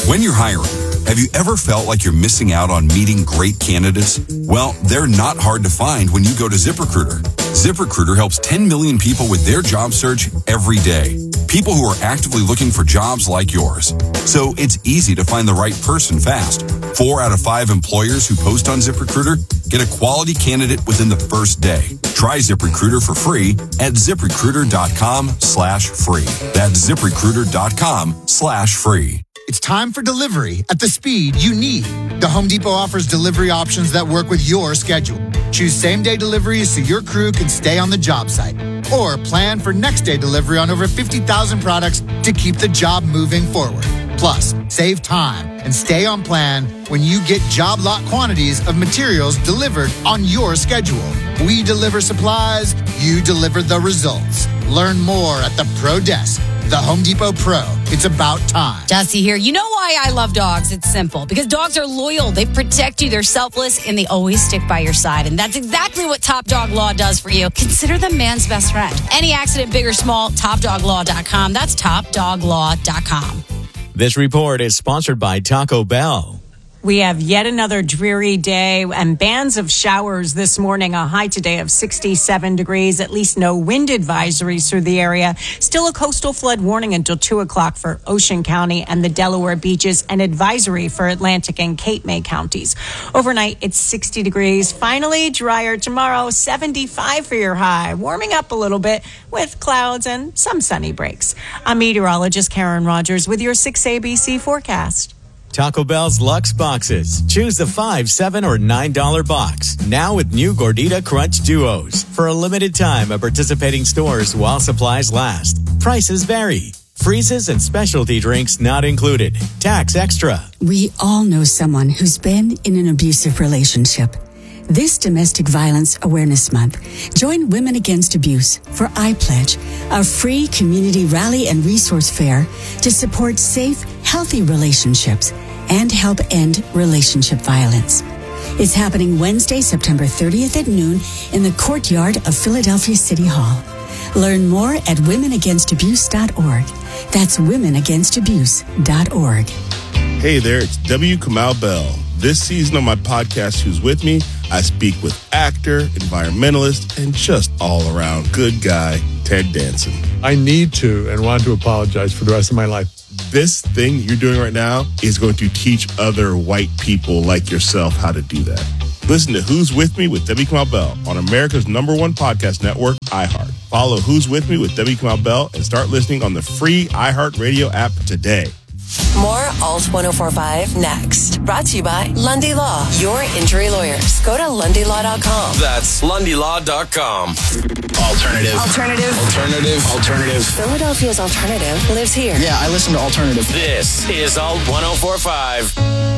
When you're hiring, have you ever felt like you're missing out on meeting great candidates? Well, they're not hard to find when you go to ZipRecruiter. ZipRecruiter helps 10 million people with their job search every day. People who are actively looking for jobs like yours. So it's easy to find the right person fast. 4 out of 5 employers who post on ZipRecruiter get a quality candidate within the first day. Try ZipRecruiter for free at ZipRecruiter.com/free. That's ZipRecruiter.com/free. It's time for delivery at the speed you need. The Home Depot offers delivery options that work with your schedule. Choose same-day deliveries so your crew can stay on the job site. Or plan for next-day delivery on over 50,000 products to keep the job moving forward. Plus, save time and stay on plan when you get job lot quantities of materials delivered on your schedule. We deliver supplies, you deliver the results. Learn more at the Pro Desk. The Home Depot Pro. It's about time. Jesse here. You know why I love dogs? It's simple. Because dogs are loyal. They protect you. They're selfless. And they always stick by your side. And that's exactly what Top Dog Law does for you. Consider them man's best friend. Any accident, big or small, TopDogLaw.com. That's TopDogLaw.com. This report is sponsored by Taco Bell. We have yet another dreary day and bands of showers this morning. A high today of 67 degrees, at least no wind advisories through the area. Still a coastal flood warning until 2 o'clock for Ocean County and the Delaware beaches, and advisory for Atlantic and Cape May counties. Overnight, it's 60 degrees. Finally, drier tomorrow, 75 for your high. Warming up a little bit with clouds and some sunny breaks. I'm meteorologist Karen Rogers with your 6 ABC forecast. Taco Bell's Luxe Boxes. Choose the $5, $7, or $9 box. Now with new Gordita Crunch Duos. For a limited time at participating stores while supplies last. Prices vary. Freezes and specialty drinks not included. Tax extra. We all know someone who's been in an abusive relationship. This Domestic Violence Awareness Month, join Women Against Abuse for iPledge, a free community rally and resource fair to support safe, healthy relationships and help end relationship violence. It's happening Wednesday, September 30th at noon in the courtyard of Philadelphia City Hall. Learn more at womenagainstabuse.org. That's womenagainstabuse.org. Hey there, it's W. Kamau Bell. This season on my podcast, Who's With Me, I speak with actor, environmentalist, and just all-around good guy, Ted Danson. I need to and want to apologize for the rest of my life. This thing you're doing right now is going to teach other white people like yourself how to do that. Listen to Who's With Me with Debbie Kamau Bell on America's #1 podcast network, iHeart. Follow Who's With Me with Debbie Kamau Bell and start listening on the free iHeartRadio app today. More Alt 1045 next. Brought to you by Lundy Law, your injury lawyers. Go to LundyLaw.com. That's LundyLaw.com. Alternative. Philadelphia's alternative lives here. Yeah, I listen to Alternative. This is Alt 1045.